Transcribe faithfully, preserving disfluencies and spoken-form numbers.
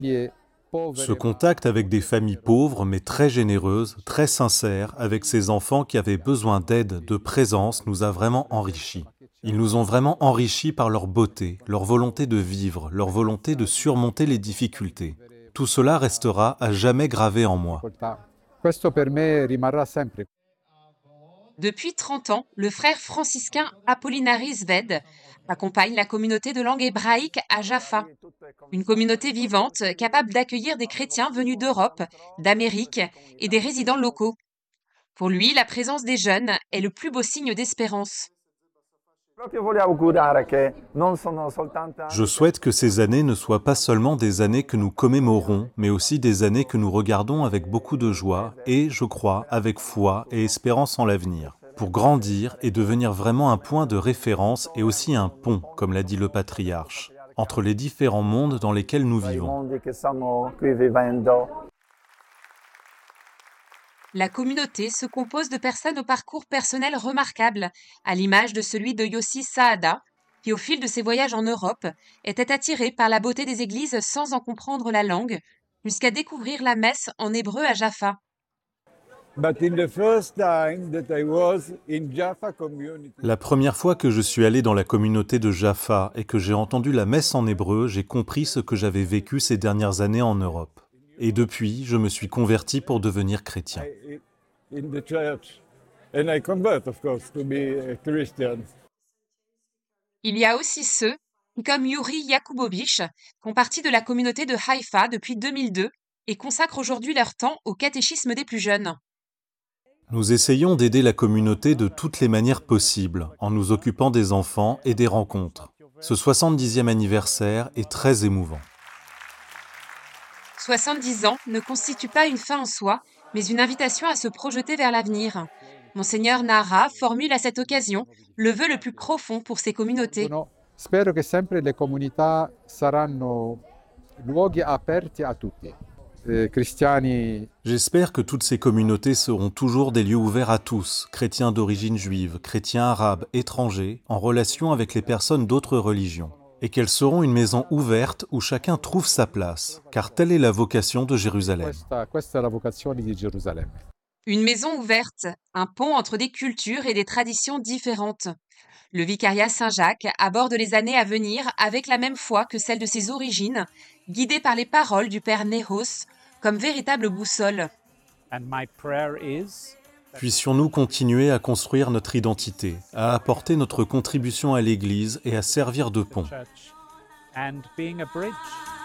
Ce contact avec des familles pauvres, mais très généreuses, très sincères, avec ces enfants qui avaient besoin d'aide, de présence, nous a vraiment enrichis. Ils nous ont vraiment enrichis par leur beauté, leur volonté de vivre, leur volonté de surmonter les difficultés. Tout cela restera à jamais gravé en moi. Depuis trente ans, le frère franciscain Apollinaris Ved accompagne la communauté de langue hébraïque à Jaffa, une communauté vivante capable d'accueillir des chrétiens venus d'Europe, d'Amérique et des résidents locaux. Pour lui, la présence des jeunes est le plus beau signe d'espérance. Je souhaite que ces années ne soient pas seulement des années que nous commémorons, mais aussi des années que nous regardons avec beaucoup de joie et, je crois, avec foi et espérance en l'avenir, pour grandir et devenir vraiment un point de référence et aussi un pont, comme l'a dit le patriarche, entre les différents mondes dans lesquels nous vivons. La communauté se compose de personnes au parcours personnel remarquable, à l'image de celui de Yossi Saada, qui au fil de ses voyages en Europe était attiré par la beauté des églises sans en comprendre la langue, jusqu'à découvrir la messe en hébreu à Jaffa. La première fois que je suis allé dans la communauté de Jaffa et que j'ai entendu la messe en hébreu, j'ai compris ce que j'avais vécu ces dernières années en Europe. Et depuis, je me suis converti pour devenir chrétien. Il y a aussi ceux qui, comme Yuri Yakubovich, font partie de la communauté de Haïfa depuis deux mille deux et consacrent aujourd'hui leur temps au catéchisme des plus jeunes. Nous essayons d'aider la communauté de toutes les manières possibles, en nous occupant des enfants et des rencontres. Ce soixante-dixième anniversaire est très émouvant. soixante-dix ans ne constitue pas une fin en soi, mais une invitation à se projeter vers l'avenir. Monseigneur Nara formule à cette occasion le vœu le plus profond pour ces communautés. Spero che sempre le comunità saranno luoghi aperti a tutti. Eh, cristiani. J'espère que toutes ces communautés seront toujours des lieux ouverts à tous, chrétiens d'origine juive, chrétiens arabes, étrangers, en relation avec les personnes d'autres religions, et qu'elles seront une maison ouverte où chacun trouve sa place, car telle est la vocation de Jérusalem. Questa, questa è la vocazione di Gerusalemme. Une maison ouverte, un pont entre des cultures et des traditions différentes. Le vicariat Saint-Jacques aborde les années à venir avec la même foi que celle de ses origines, guidé par les paroles du Père Néhos comme véritable boussole. Puissions-nous continuer à construire notre identité, à apporter notre contribution à l'Église et à servir de pont.